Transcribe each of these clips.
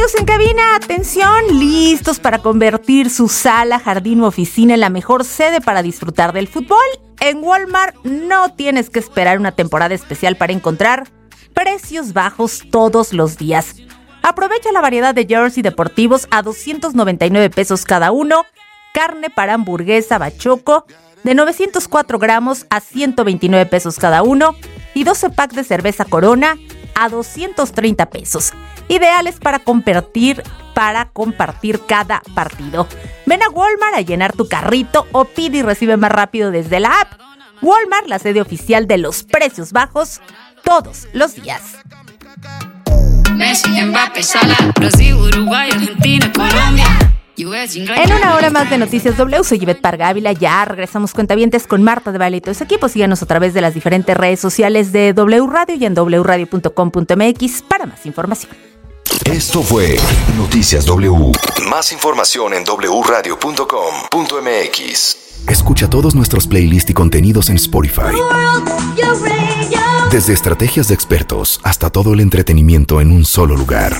Amigos en cabina, atención, listos para convertir su sala, jardín u oficina en la mejor sede para disfrutar del fútbol. En Walmart no tienes que esperar una temporada especial para encontrar precios bajos todos los días. Aprovecha la variedad de jersey deportivos a 299 pesos cada uno, carne para hamburguesa bachoco de 904 gramos a 129 pesos cada uno y 12 packs de cerveza Corona a 230 pesos. Ideales para compartir cada partido. Ven a Walmart a llenar tu carrito o pide y recibe más rápido desde la app. Walmart, la sede oficial de los precios bajos todos los días. Messi, Mbappé, Salah, Brasil, Uruguay, Argentina, Colombia. En una hora más de Noticias W, soy Ivette Parga Ávila. Ya regresamos cuentavientes con Marta de Baile y todo su equipo. Síganos a través de las diferentes redes sociales de W Radio y en wradio.com.mx para más información. Esto fue Noticias W. Más información en wradio.com.mx. Escucha todos nuestros playlists y contenidos en Spotify. Desde estrategias de expertos hasta todo el entretenimiento en un solo lugar.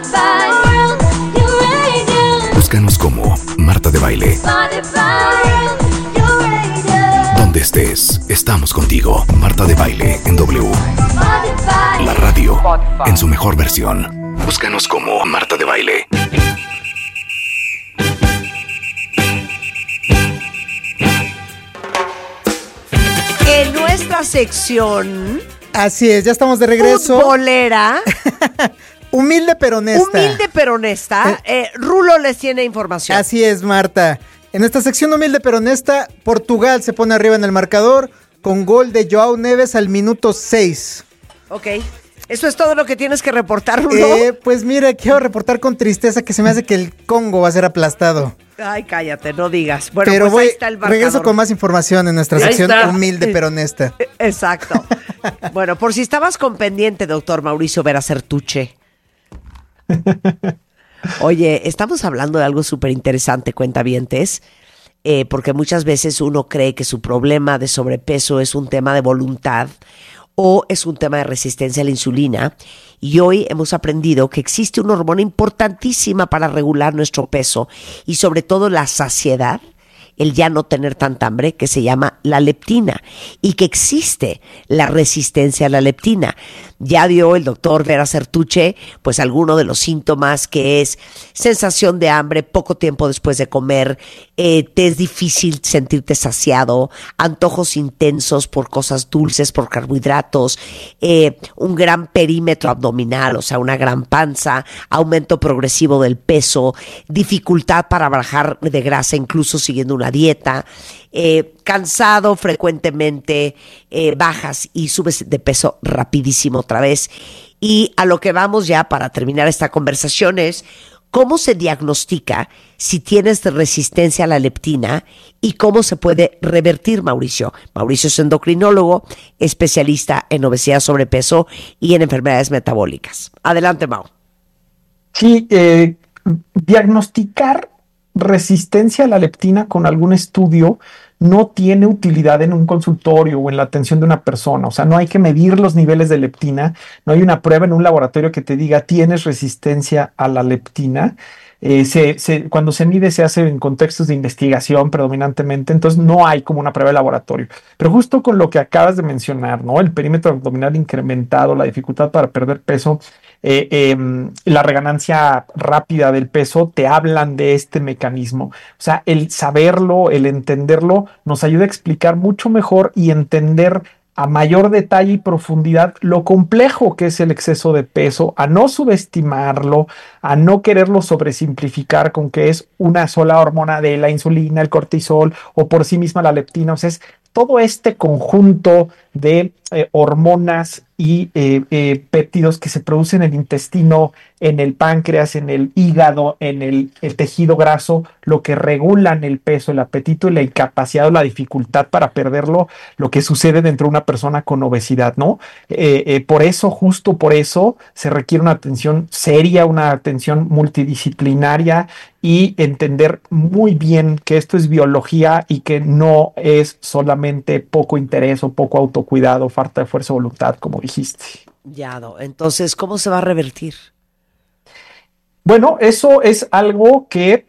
Búscanos como Marta de Baile. Donde estés, estamos contigo. Marta de Baile en W. La radio en su mejor versión. Búscanos como Marta de Baile. En nuestra sección... Así es, ya estamos de regreso. Futbolera. Humilde pero honesta. Rulo les tiene información. Así es, Marta. En esta sección humilde pero honesta, Portugal se pone arriba en el marcador con gol de Joao Neves al minuto 6. Ok. ¿Eso es todo lo que tienes que reportar, Rulo? Pues mira, quiero reportar con tristeza que se me hace que el Congo va a ser aplastado. Ay, cállate, no digas. Bueno, pero pues ahí está el marcador. Regreso con más información en nuestra sección humilde pero honesta. Exacto. Bueno, por si estabas con pendiente, doctor Mauricio Vera Certuche. Oye, estamos hablando de algo súper interesante, cuentavientes, porque muchas veces uno cree que su problema de sobrepeso es un tema de voluntad o es un tema de resistencia a la insulina, y hoy hemos aprendido que existe una hormona importantísima para regular nuestro peso y sobre todo la saciedad, el ya no tener tanta hambre, que se llama la leptina, y que existe la resistencia a la leptina. Ya dio el doctor Vera Certuche pues alguno de los síntomas, que es sensación de hambre poco tiempo después de comer, te es difícil sentirte saciado, antojos intensos por cosas dulces, por carbohidratos, un gran perímetro abdominal, o sea, una gran panza, aumento progresivo del peso, dificultad para bajar de grasa incluso siguiendo una dieta, cansado frecuentemente, bajas y subes de peso rapidísimo otra vez. Y a lo que vamos ya para terminar esta conversación es cómo se diagnostica si tienes resistencia a la leptina y cómo se puede revertir, Mauricio. Mauricio es endocrinólogo, especialista en obesidad, sobrepeso y en enfermedades metabólicas. Adelante, Mau. Sí, diagnosticar resistencia a la leptina con algún estudio no tiene utilidad en un consultorio o en la atención de una persona. O sea, no hay que medir los niveles de leptina, no hay una prueba en un laboratorio que te diga tienes resistencia a la leptina. Cuando se mide se hace en contextos de investigación predominantemente, entonces no hay como una prueba de laboratorio. Pero justo con lo que acabas de mencionar, ¿no? El perímetro abdominal incrementado, la dificultad para perder peso, la reganancia rápida del peso, te hablan de este mecanismo. O sea, el saberlo, el entenderlo, nos ayuda a explicar mucho mejor y entender a mayor detalle y profundidad lo complejo que es el exceso de peso, a no subestimarlo, a no quererlo sobresimplificar con que es una sola hormona de la insulina, el cortisol o por sí misma la leptina. O sea, es todo este conjunto de hormonas y péptidos que se producen en el intestino, en el páncreas, en el hígado, en el tejido graso, lo que regulan el peso, el apetito y la incapacidad o la dificultad para perderlo, lo que sucede dentro de una persona con obesidad, ¿no? Por eso, justo por eso, se requiere una atención seria, una atención multidisciplinaria y entender muy bien que esto es biología y que no es solamente poco interés o poco autocuidado, falta de fuerza de voluntad, como dijiste. Ya, entonces, ¿cómo se va a revertir? Bueno, eso es algo que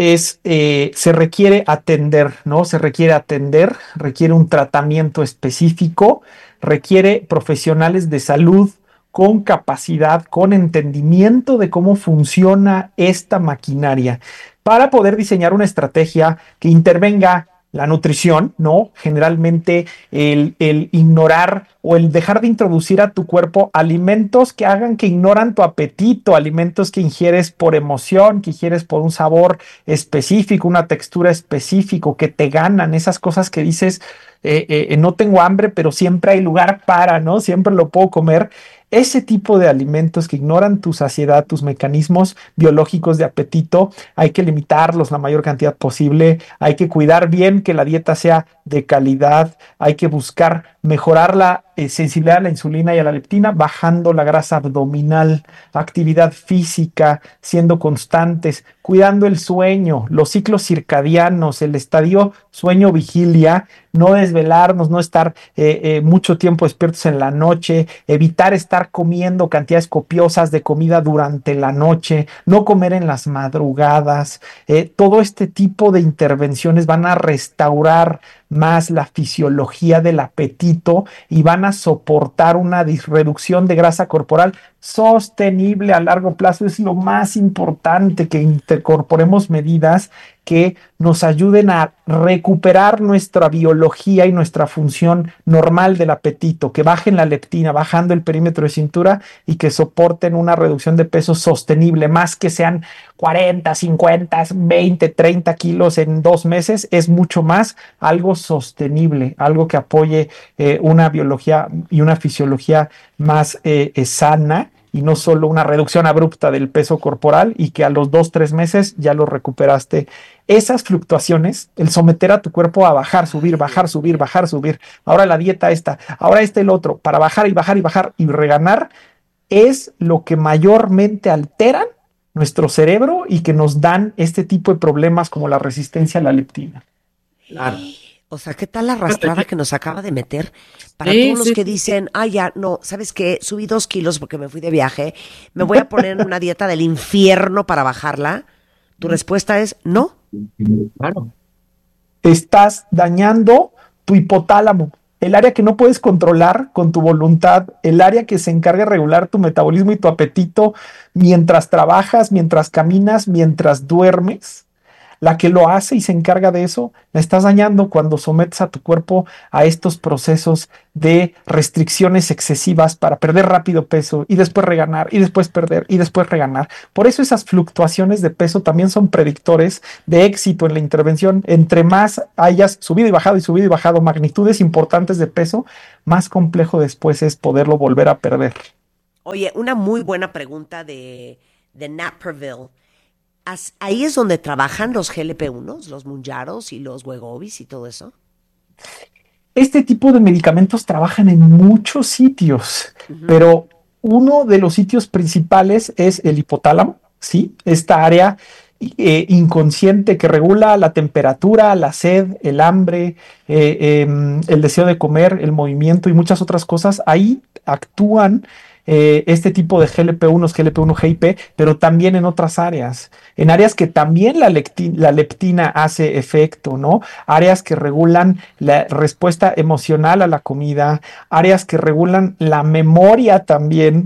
se requiere atender, ¿no? Se requiere atender, requiere un tratamiento específico, requiere profesionales de salud con capacidad, con entendimiento de cómo funciona esta maquinaria, para poder diseñar una estrategia que intervenga la nutrición, ¿no? Generalmente el ignorar o el dejar de introducir a tu cuerpo alimentos que hagan que ignoran tu apetito, alimentos que ingieres por emoción, que ingieres por un sabor específico, una textura específica, que te ganan, esas cosas que dices, no tengo hambre, pero siempre hay lugar para, ¿no? Siempre lo puedo comer. Ese tipo de alimentos que ignoran tu saciedad, tus mecanismos biológicos de apetito, hay que limitarlos la mayor cantidad posible, hay que cuidar bien que la dieta sea de calidad, hay que buscar mejorar la sensibilidad a la insulina y a la leptina, bajando la grasa abdominal, actividad física, siendo constantes, cuidando el sueño, los ciclos circadianos, el estadio sueño-vigilia, no desvelarnos, no estar mucho tiempo despiertos en la noche, evitar estar comiendo cantidades copiosas de comida durante la noche, no comer en las madrugadas. Todo este tipo de intervenciones van a restaurar más la fisiología del apetito y van a soportar una reducción de grasa corporal sostenible a largo plazo. Es lo más importante, que incorporemos medidas que nos ayuden a recuperar nuestra biología y nuestra función normal del apetito, que bajen la leptina, bajando el perímetro de cintura, y que soporten una reducción de peso sostenible, más que sean 40, 50, 20, 30 kilos en 2 meses, es mucho más, algo sostenible, algo que apoye una biología y una fisiología más sana, y no solo una reducción abrupta del peso corporal y que a los 2-3 meses ya lo recuperaste. Esas fluctuaciones, el someter a tu cuerpo a bajar, subir, bajar, subir, bajar, subir, ahora la dieta esta, ahora el otro, para bajar y bajar y bajar y reganar, es lo que mayormente alteran nuestro cerebro y que nos dan este tipo de problemas como la resistencia a la leptina. Claro. O sea, ¿qué tal la arrastrada que nos acaba de meter? Para todos los que dicen, ya, no, ¿sabes qué? Subí 2 kilos porque me fui de viaje, me voy a poner en una dieta del infierno para bajarla. Tu respuesta es no. Claro. Estás dañando tu hipotálamo, el área que no puedes controlar con tu voluntad, el área que se encarga de regular tu metabolismo y tu apetito mientras trabajas, mientras caminas, mientras duermes. La que lo hace y se encarga de eso, la estás dañando cuando sometes a tu cuerpo a estos procesos de restricciones excesivas para perder rápido peso y después reganar y después perder y después reganar. Por eso esas fluctuaciones de peso también son predictores de éxito en la intervención. Entre más hayas subido y bajado magnitudes importantes de peso, más complejo después es poderlo volver a perder. Oye, una muy buena pregunta de Naperville. ¿Ahí es donde trabajan los GLP-1, los Mounjaros y los Wegovys y todo eso? Este tipo de medicamentos trabajan en muchos sitios, pero uno de los sitios principales es el hipotálamo, ¿sí? Esta área inconsciente que regula la temperatura, la sed, el hambre, el deseo de comer, el movimiento y muchas otras cosas. Ahí actúan este tipo de GLP-1, GLP-1-GIP, pero también en otras áreas, en áreas que también la leptina hace efecto, ¿no? Áreas que regulan la respuesta emocional a la comida, áreas que regulan la memoria también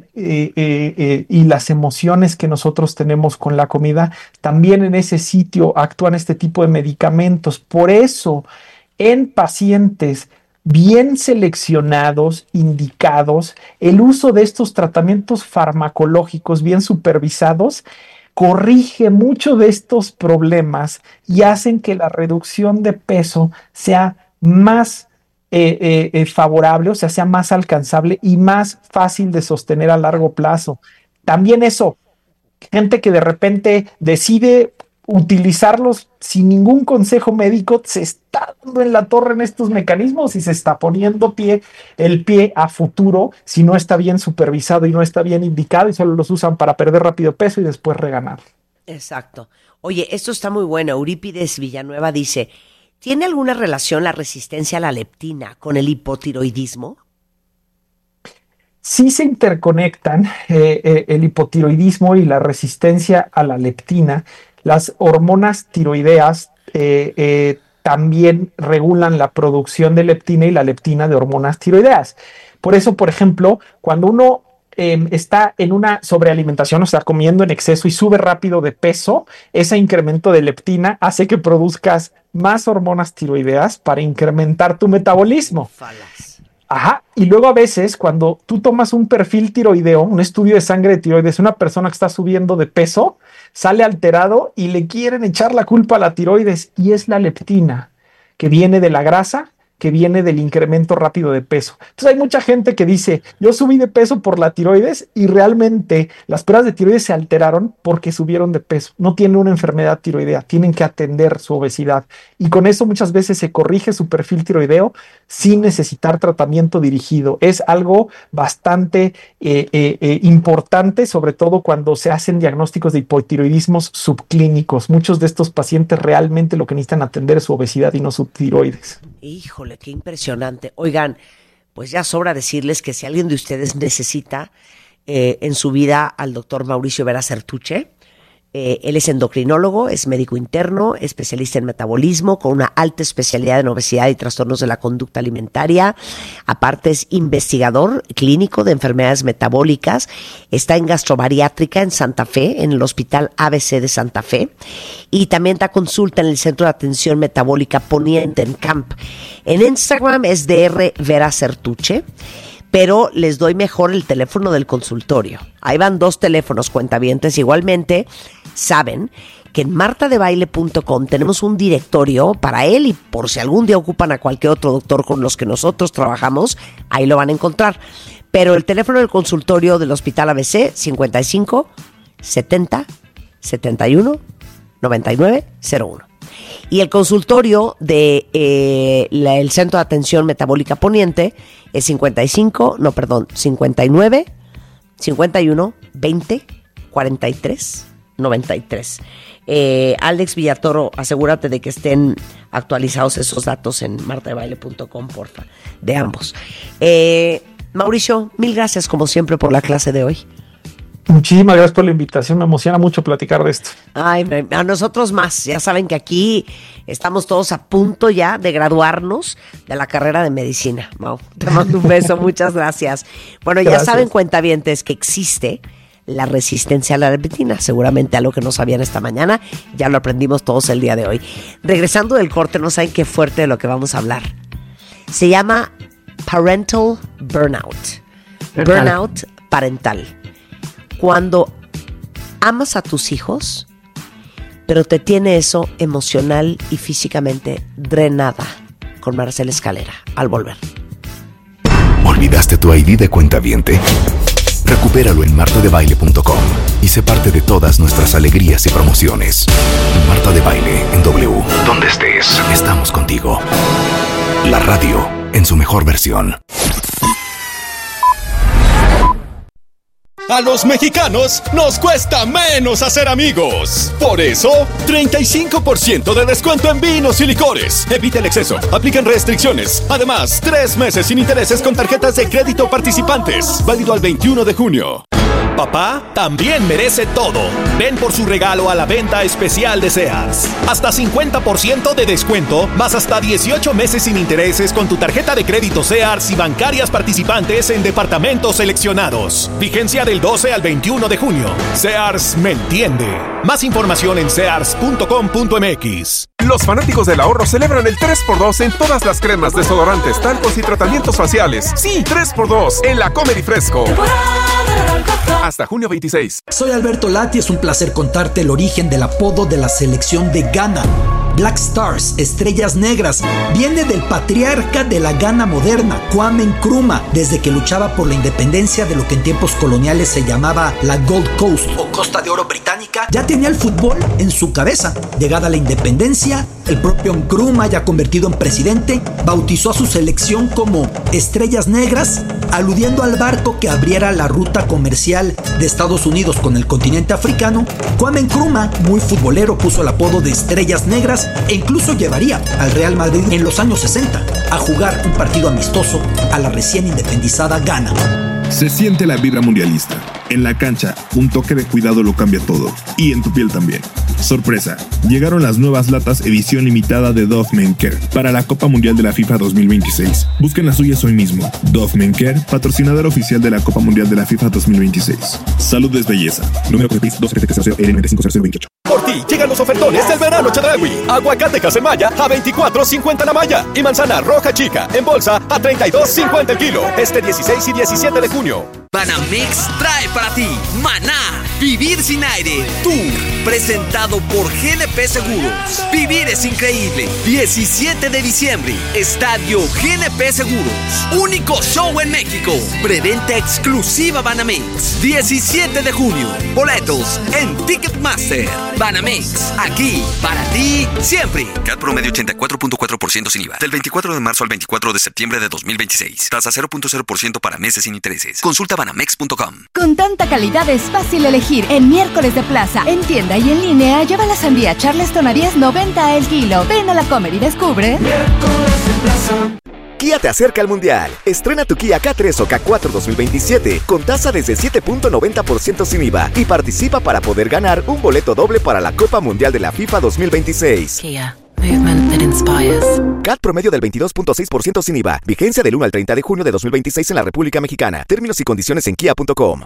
y las emociones que nosotros tenemos con la comida. También en ese sitio actúan este tipo de medicamentos. Por eso, en pacientes bien seleccionados, indicados, el uso de estos tratamientos farmacológicos bien supervisados corrige mucho de estos problemas y hacen que la reducción de peso sea más favorable, o sea más alcanzable y más fácil de sostener a largo plazo. También eso, gente que de repente decide utilizarlos sin ningún consejo médico, se está dando en la torre en estos mecanismos y se está poniendo el pie a futuro si no está bien supervisado y no está bien indicado, y solo los usan para perder rápido peso y después reganar. Exacto. Oye, esto está muy bueno. Eurípides Villanueva dice, ¿tiene alguna relación la resistencia a la leptina con el hipotiroidismo? sí se interconectan el hipotiroidismo y la resistencia a la leptina. Las hormonas tiroideas también regulan la producción de leptina y la leptina de hormonas tiroideas. Por eso, por ejemplo, cuando uno está en una sobrealimentación, o sea, comiendo en exceso y sube rápido de peso, ese incremento de leptina hace que produzcas más hormonas tiroideas para incrementar tu metabolismo. Ajá, y luego a veces cuando tú tomas un perfil tiroideo, un estudio de sangre de tiroides, una persona que está subiendo de peso, sale alterado y le quieren echar la culpa a la tiroides, y es la leptina que viene de la grasa, que viene del incremento rápido de peso. Entonces hay mucha gente que dice, yo subí de peso por la tiroides, y realmente las pruebas de tiroides se alteraron porque subieron de peso. No tienen una enfermedad tiroidea, tienen que atender su obesidad, y con eso muchas veces se corrige su perfil tiroideo sin necesitar tratamiento dirigido. Es algo bastante importante, sobre todo cuando se hacen diagnósticos de hipotiroidismos subclínicos. Muchos de estos pacientes realmente lo que necesitan atender es su obesidad y no su tiroides. Híjole, qué impresionante. Oigan, pues ya sobra decirles que si alguien de ustedes necesita en su vida al doctor Mauricio Vera Certuche, él es endocrinólogo, es médico interno, especialista en metabolismo, con una alta especialidad en obesidad y trastornos de la conducta alimentaria. Aparte es investigador clínico de enfermedades metabólicas. Está en gastrobariátrica en Santa Fe, en el Hospital ABC de Santa Fe. Y también da consulta en el Centro de Atención Metabólica Poniente en Camp. En Instagram es Dr. Vera Certuche. Pero les doy mejor el teléfono del consultorio. Ahí van 2 teléfonos, cuentavientes. Igualmente, saben que en martadebaile.com tenemos un directorio para él, y por si algún día ocupan a cualquier otro doctor con los que nosotros trabajamos, ahí lo van a encontrar. Pero el teléfono del consultorio del Hospital ABC, 55 70 71 99 01. Y el consultorio de el Centro de Atención Metabólica Poniente es 59 51 20 43 93. Alex Villatoro, asegúrate de que estén actualizados esos datos en martadebaile.com, porfa, de ambos. Mauricio, mil gracias como siempre por la clase de hoy. Muchísimas gracias por la invitación, me emociona mucho platicar de esto. Ay, a nosotros más. Ya saben que aquí estamos todos a punto ya de graduarnos de la carrera de medicina. Mau, te mando un beso, muchas gracias. Bueno, ya saben, cuentavientes, que existe la resistencia a la leptina, seguramente algo que no sabían esta mañana, ya lo aprendimos todos el día de hoy. Regresando del corte, no saben qué fuerte de lo que vamos a hablar. Se llama Parental Burnout. Burnout parental. Cuando amas a tus hijos, pero te tiene eso emocional y físicamente drenada. Con Marcela Escalera, al volver. ¿Olvidaste tu ID de cuentaviente? Recupéralo en martadebaile.com y sé parte de todas nuestras alegrías y promociones. Marta de Baile en W. Donde estés, estamos contigo. La radio en su mejor versión. A los mexicanos nos cuesta menos hacer amigos. Por eso, 35% de descuento en vinos y licores. Evita el exceso. Aplican restricciones. Además, 3 meses sin intereses con tarjetas de crédito participantes. Válido al 21 de junio. Papá también merece todo. Ven por su regalo a la venta especial de Sears. Hasta 50% de descuento, más hasta 18 meses sin intereses con tu tarjeta de crédito Sears y bancarias participantes en departamentos seleccionados. Vigencia del 12 al 21 de junio. Sears me entiende. Más información en sears.com.mx. Los fanáticos del ahorro celebran el 3x2 en todas las cremas, desodorantes, talcos y tratamientos faciales. Sí, 3x2 en la Comedy Fresco. Hasta junio 26. Soy Alberto Lati, es un placer contarte el origen del apodo de la selección de Ghana. Black Stars, estrellas negras, viene del patriarca de la Ghana moderna, Kwame Nkrumah, desde que luchaba por la independencia de lo que en tiempos coloniales se llamaba la Gold Coast o Costa de Oro Británica. Ya tenía el fútbol en su cabeza. Llegada la independencia, el propio Nkrumah, ya convertido en presidente, bautizó a su selección como Estrellas Negras, aludiendo al barco que abriera la ruta comercial de Estados Unidos con el continente africano. Kwame Nkrumah, muy futbolero, puso el apodo de Estrellas Negras e incluso llevaría al Real Madrid en los años 60 a jugar un partido amistoso a la recién independizada Ghana. Se siente la vibra mundialista. En la cancha, un toque de cuidado lo cambia todo. Y en tu piel también. Sorpresa, llegaron las nuevas latas edición limitada de Dove Men Care para la Copa Mundial de la FIFA 2026. Busquen las suyas hoy mismo. Dove Men Care, patrocinador oficial de la Copa Mundial de la FIFA 2026. Salud es belleza. Número de PIS 27700L950028. Por ti llegan los ofertones del verano Chedraui. Aguacate Casemaya a $24.50 la malla y manzana roja chica en bolsa a $32.50 el kilo. Este 16 y 17 de junio. Banamex trae para ti Maná, Vivir sin aire, Tour, presentado por GNP Seguros. Vivir es increíble. 17 de diciembre, Estadio GNP Seguros. Único show en México. Preventa exclusiva Banamex. 17 de junio. Boletos en Ticketmaster. Banamex, aquí, para ti, siempre. CAT promedio 84.4% sin IVA. Del 24 de marzo al 24 de septiembre de 2026. Tasa 0.0% para meses sin intereses. Consulta banamex.com. Con tanta calidad es fácil elegir. En miércoles de plaza, en tienda y en línea, lleva la sandía Charleston a $10.90 el kilo. Ven a la Comer y descubre. Miércoles de plaza. Kia te acerca al Mundial. Estrena tu Kia K3 o K4 2027 con tasa desde 7.90% sin IVA y participa para poder ganar un boleto doble para la Copa Mundial de la FIFA 2026. Kia. Movement that inspires. CAT promedio del 22.6% sin IVA. Vigencia del 1 al 30 de junio de 2026 en la República Mexicana. Términos y condiciones en kia.com.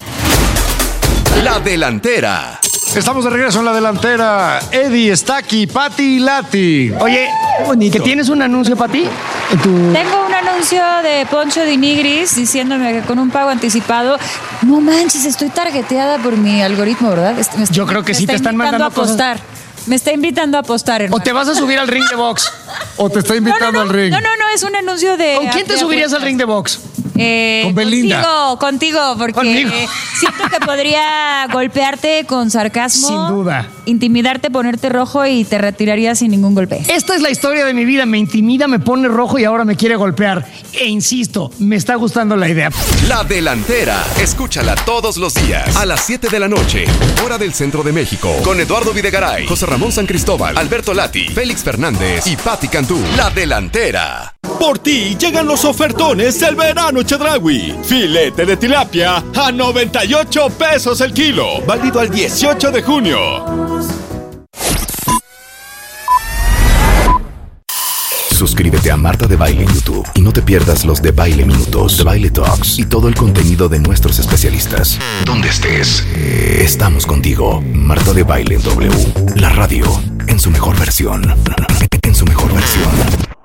La delantera. Estamos de regreso en La Delantera. Eddie, Staki, Pati y Lati. Oye, ¿que tienes un anuncio, Pati? Tengo un anuncio de Poncho de Nigris diciéndome que con un pago anticipado, no manches, estoy targeteada por mi algoritmo, ¿verdad? Yo creo que sí te están mandando a apostar. Me está invitando a apostar, hermano. ¿O te vas a subir al ring de box? ¿O te está invitando al ring? No, es un anuncio de... ¿Con quién te subirías al ring de box? Con Belinda. Contigo, porque siento que podría golpearte con sarcasmo. Sin duda. Intimidarte, ponerte rojo y te retiraría sin ningún golpe. Esta es la historia de mi vida. Me intimida, me pone rojo y ahora me quiere golpear. E insisto, me está gustando la idea. La Delantera. Escúchala todos los días a las 7 de la noche, hora del centro de México. Con Eduardo Videgaray, José Ramón San Cristóbal, Alberto Lati, Félix Fernández y Pati Cantú. La Delantera. Por ti llegan los ofertones del verano Chedraui. Filete de tilapia a $98 el kilo. Válido al 18 de junio. Suscríbete a Marta de Baile en YouTube y no te pierdas los de Baile Minutos, de Baile Talks y todo el contenido de nuestros especialistas. Donde estés, estamos contigo. Marta de Baile en W, la radio en su mejor versión. En su mejor versión.